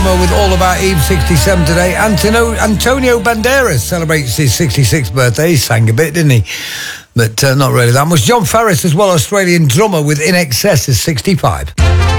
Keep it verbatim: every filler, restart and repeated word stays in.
Drummer with All About Eve, sixty-seven today. Antonio, Antonio Banderas celebrates his sixty-sixth birthday. He sang a bit, didn't he? But uh, not really that much. John Farris as well, Australian drummer with In Excess, is sixty-five.